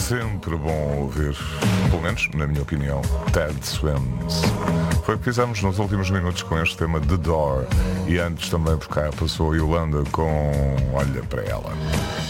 sempre bom ouvir, pelo menos na minha opinião, Ted Swims. Foi o que fizemos nos últimos minutos com este tema The Door. E antes também por cá passou a Yolanda com Olha para ela.